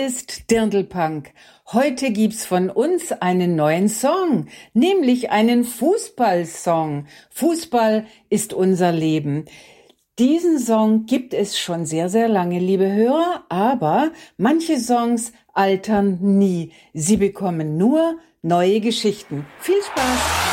ist Dirndlpunk. Heute gibt's von uns einen neuen Song, nämlich einen Fußballsong. Fußball ist unser Leben. Diesen Song gibt es schon sehr, sehr lange, liebe Hörer, aber manche Songs altern nie. Sie bekommen nur neue Geschichten. Viel Spaß!